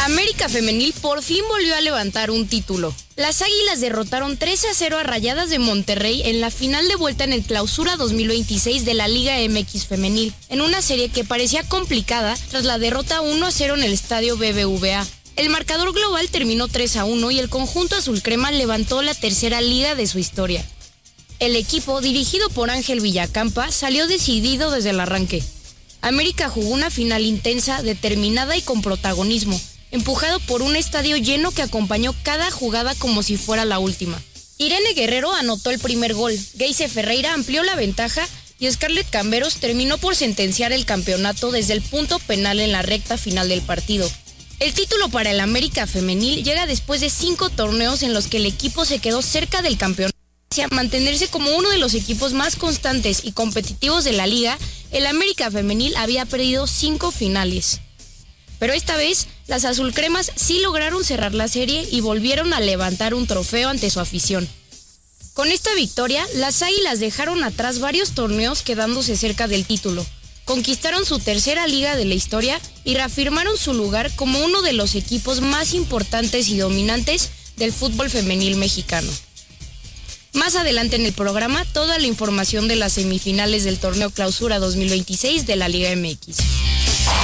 América Femenil por fin volvió a levantar un título. Las Águilas derrotaron 13-0 a Rayadas de Monterrey en la final de vuelta en el Clausura 2026 de la Liga MX Femenil, en una serie que parecía complicada tras la derrota 1-0 en el estadio BBVA. El marcador global terminó 3-1 y el conjunto azulcrema levantó la tercera liga de su historia. El equipo, dirigido por Ángel Villacampa, salió decidido desde el arranque. América jugó una final intensa, determinada y con protagonismo, empujado por un estadio lleno que acompañó cada jugada como si fuera la última. Irene Guerrero anotó el primer gol, Geise Ferreira amplió la ventaja y Scarlett Camberos terminó por sentenciar el campeonato desde el punto penal en la recta final del partido. El título para el América Femenil llega después de 5 torneos en los que el equipo se quedó cerca del campeonato. A mantenerse como uno de los equipos más constantes y competitivos de la liga, el América Femenil había perdido 5 finales. Pero esta vez, las azulcremas sí lograron cerrar la serie y volvieron a levantar un trofeo ante su afición. Con esta victoria, las Águilas dejaron atrás varios torneos quedándose cerca del título, conquistaron su tercera liga de la historia y reafirmaron su lugar como uno de los equipos más importantes y dominantes del fútbol femenil mexicano. Más adelante en el programa, toda la información de las semifinales del torneo Clausura 2026 de la Liga MX.